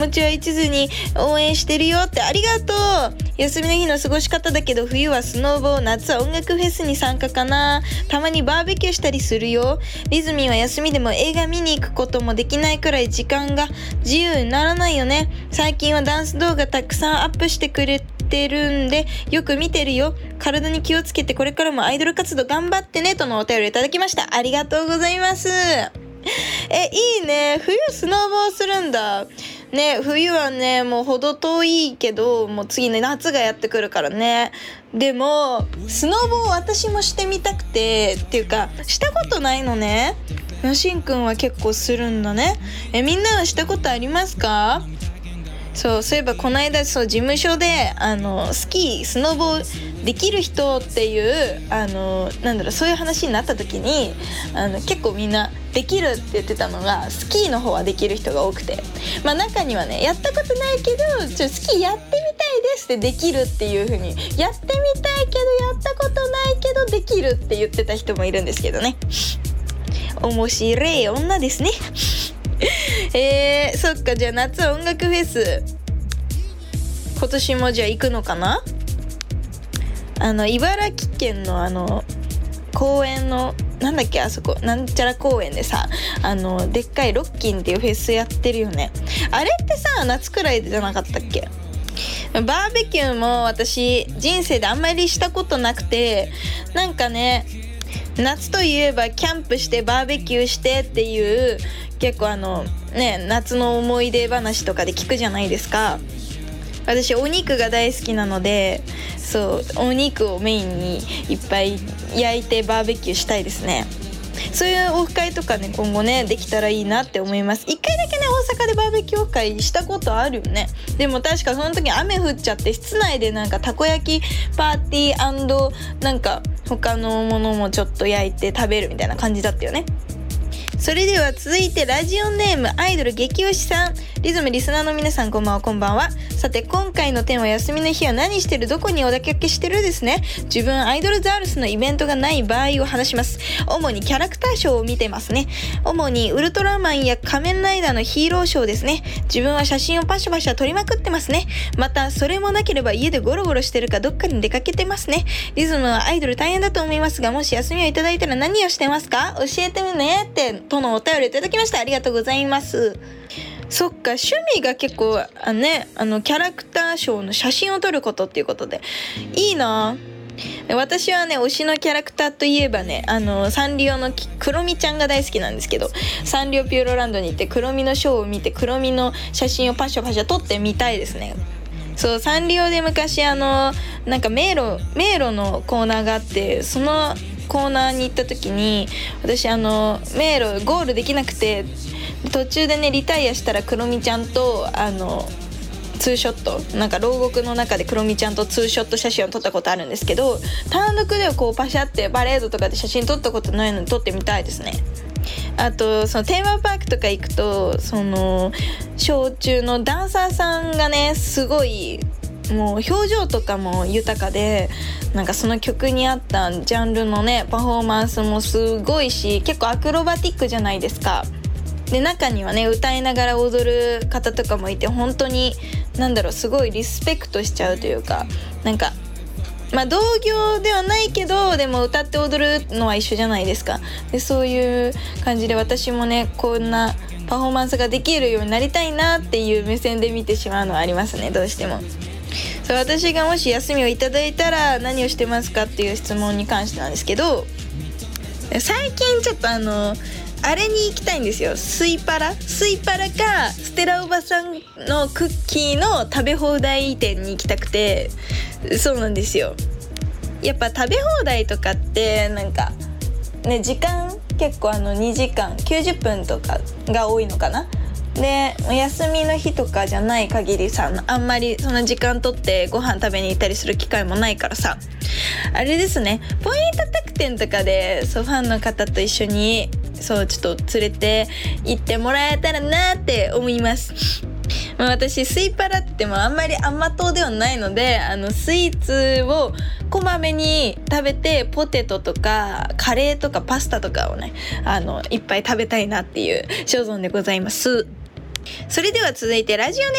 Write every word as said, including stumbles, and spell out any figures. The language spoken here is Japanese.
ちは一途に応援してるよって。ありがとう。休みの日の過ごし方だけど、冬はスノーボー、夏は音楽フェスに参加かな。たまにバーベキューしたりするよ。リズミンは休みでも映画見に行くこともできないくらい時間が自由にならないよね。最近はダンス動画たくさんアップしてくれてるんでよく見てるよ。体に気をつけてこれからもアイドル活動頑張ってねとのお便りいただきました。ありがとうございます。え、いいね。冬スノーボーするんだね。冬はねもうほど遠いけど、もう次ね夏がやってくるからね。でもスノボを私もしてみたくて、っていうかしたことないのね。なしんくんは結構するんだね。え、みんなはしたことありますか？そうそういえばこの間そう事務所であのスキースノボできる人っていうあのなんだろうそういう話になった時にあの結構みんなできるって言ってたのがスキーの方はできる人が多くて、まあ中にはねやったことないけどちょスキーやってみたいですってできるっていう風にやってみたいけどやったことないけどできるって言ってた人もいるんですけどね。面白い女ですね。えー、そっか。じゃあ夏音楽フェス今年もじゃあ行くのかな。あの茨城県のあの公園のなんだっけあそこなんちゃら公園でさあのでっかいロッキンっていうフェスやってるよね。あれってさ夏くらいじゃなかったっけ。バーベキューも私人生であんまりしたことなくて、なんかね夏といえばキャンプしてバーベキューしてっていう結構あのね夏の思い出話とかで聞くじゃないですか。私お肉が大好きなので、そうお肉をメインにいっぱい焼いてバーベキューしたいですね。そういうオフ会とかね今後ねできたらいいなって思います。一回だけね大阪でバーベキューオフ会したことあるよね。でも確かその時雨降っちゃって室内でなんかたこ焼きパーティー&なんか他のものもちょっと焼いて食べるみたいな感じだったよね。それでは続いてラジオネームアイドル激推しさん。リズムリスナーの皆さんこんばんはこんばんは。さて今回のテーマ休みの日は何してるどこにお出かけしてるですね。自分アイドルザウルスのイベントがない場合を話します。主にキャラクターショーを見てますね。主にウルトラマンや仮面ライダーのヒーローショーですね。自分は写真をパシャパシャ撮りまくってますね。またそれもなければ家でゴロゴロしてるかどっかに出かけてますね。リズムはアイドル大変だと思いますが、もし休みをいただいたら何をしてますか教えてねってとのお便りいただきました。ありがとうございます。そっか趣味が結構あねあのキャラクターショーの写真を撮ることっていうことでいいな。私はね推しのキャラクターといえばねあのサンリオのクロミちゃんが大好きなんですけど、サンリオピューロランドに行ってクロミのショーを見てクロミの写真をパシャパシャ撮ってみたいですね。そうサンリオで昔あのなんか迷路迷路のコーナーがあって、そのコーナーに行った時に私あの迷路ゴールできなくて途中でねリタイアしたらクロミちゃんとあのツーショットなんか牢獄の中でクロミちゃんとツーショット写真を撮ったことあるんですけど、単独ではこうパシャってパレードとかで写真撮ったことないのに撮ってみたいですね。あとそのテーマパークとか行くとそのショー中のダンサーさんがねすごいもう表情とかも豊かで、なんかその曲に合ったジャンルのねパフォーマンスもすごいし結構アクロバティックじゃないですか。で中にはね歌いながら踊る方とかもいて本当になんだろうすごいリスペクトしちゃうというか、なんかまあ同業ではないけどでも歌って踊るのは一緒じゃないですか。でそういう感じで私もねこんなパフォーマンスができるようになりたいなっていう目線で見てしまうのはありますね、どうしても。そう私がもし休みをいただいたら何をしてますかっていう質問に関してなんですけど、最近ちょっとあのあれに行きたいんですよ。スイパラスイパラかステラおばさんのクッキーの食べ放題店に行きたくて。そうなんですよ。やっぱ食べ放題とかってなんかね時間結構あのにじかんきゅうじゅっぷんとかが多いのかな。で休みの日とかじゃない限りさあんまりそんな時間取ってご飯食べに行ったりする機会もないからさ、あれですねポイント特典とかでそうファンの方と一緒にそうちょっと連れて行ってもらえたらなって思います。まあ、私スイパラってもあんまり甘党ではないのであのスイーツをこまめに食べてポテトとかカレーとかパスタとかをねあのいっぱい食べたいなっていう所存でございます。それでは続いてラジオネ